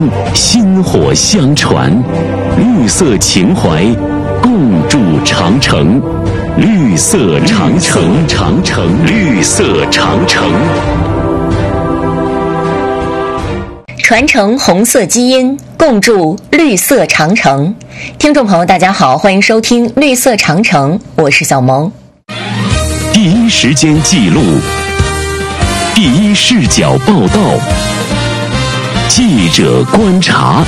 薪火相传，绿色情怀共筑长城。绿色长城，长城，绿色长城。 传承红色基因，共筑绿色长城。听众朋友大家好，欢迎收听绿色长城，我是小萌。 第一时间记录，第一视角报道，记者观察。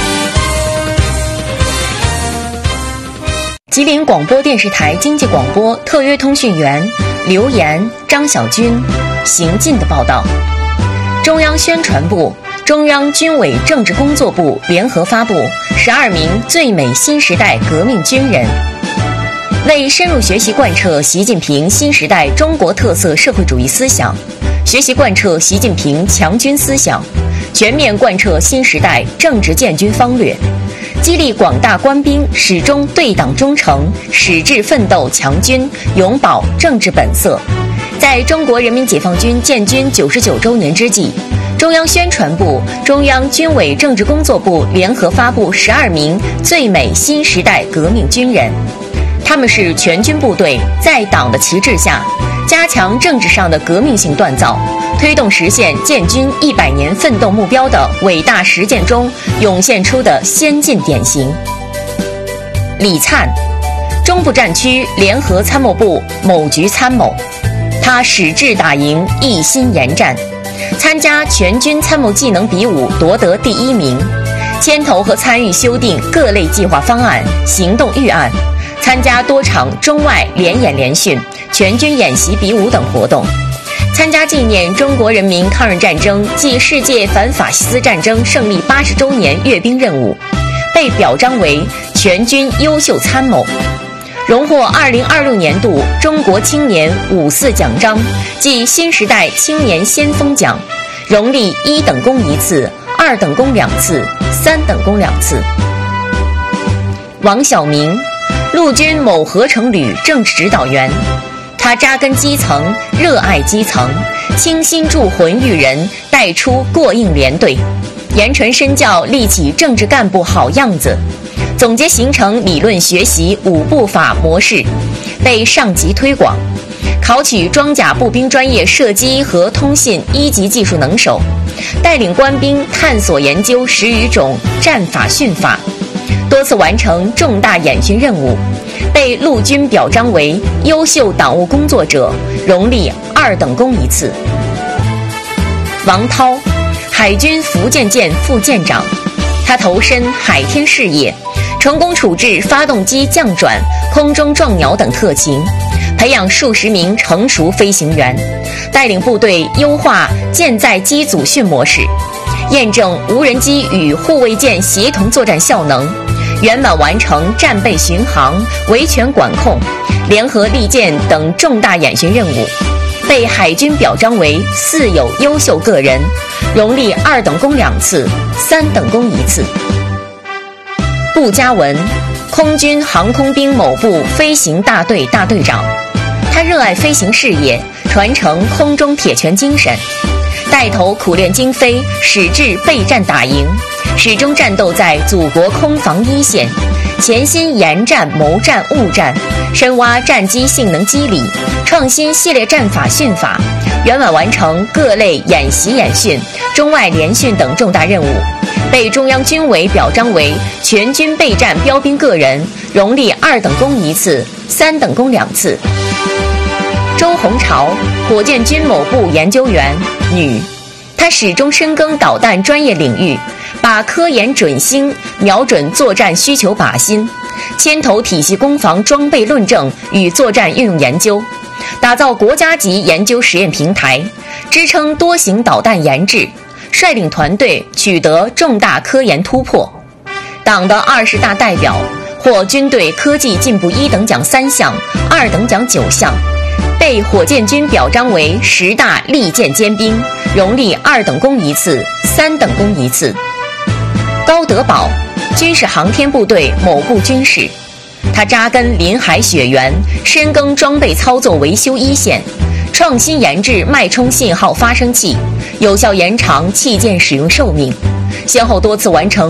吉林广播电视台经济广播特约通讯员刘岩、张小军、邢进的报道。中央宣传部、中央军委政治工作部联合发布12名最美新时代革命军人。为深入学习贯彻习近平新时代中国特色社会主义思想，学习贯彻习近平强军思想，全面贯彻新时代政治建军方略，激励广大官兵始终对党忠诚，矢志奋斗强军，永葆政治本色。在中国人民解放军建军99周年之际，中央宣传部、中央军委政治工作部联合发布12名最美新时代革命军人。他们是全军部队在党的旗帜下，加强政治上的革命性锻造，推动实现建军100年奋斗目标的伟大实践中涌现出的先进典型。李灿，中部战区联合参谋部某局参谋，他矢志打赢，一心严战，参加全军参谋技能比武夺得第1名，牵头和参与修订各类计划方案、行动预案，参加多场中外联演联训、全军演习比武等活动，参加纪念中国人民抗日战争暨世界反法西斯战争胜利80周年阅兵任务，被表彰为全军优秀参谋，荣获2026年度中国青年54奖章暨新时代青年先锋奖，荣立1等功1次、2等功2次、3等功2次。王晓明，陆军某合成旅政治指导员，他扎根基层，热爱基层，倾心铸魂育人，带出过硬连队，言传身教，立起政治干部好样子，总结形成理论学习5步法模式，被上级推广，考取装甲步兵专业射击和通信1级技术能手，带领官兵探索研究10余种战法训法，多次完成重大演训任务，被陆军表彰为优秀党务工作者，荣立2等功1次。王涛，海军福建舰副舰长，他投身海天事业，成功处置发动机降转、空中撞鸟等特勤，培养数十名成熟飞行员，带领部队优化舰载机组训模式，验证无人机与护卫舰协同作战效能，圆满完成战备巡航、维权管控、联合利剑等重大演训任务，被海军表彰为4有优秀个人，荣立2等功2次、3等功1次。步佳文，空军航空兵某部飞行大队大队长，他热爱飞行事业，传承空中铁拳精神，带头苦练精飞，矢志备战打赢，始终战斗在祖国空防一线，潜心研战谋战误战，深挖战机性能机理，创新系列战法训法，圆满完成各类演习演训、中外联训等重大任务，被中央军委表彰为全军备战标兵个人，荣立2等功1次、3等功2次。周洪潮，火箭军某部研究员，女，她始终深耕导弹专业领域，把科研准星瞄准作战需求靶心，牵头体系攻防装备论证与作战运用研究，打造国家级研究实验平台，支撑多型导弹研制，率领团队取得重大科研突破。党的20大代表，获军队科技进步1等奖3项、2等奖9项，被火箭军表彰为10大利剑尖兵，荣立2等功1次、3等功1次。高德宝，军事航天部队某部军士，他扎根临海雪原，深耕装备操作维修一线，创新研制脉冲信号发生器，有效延长器件使用寿命，先后多次完成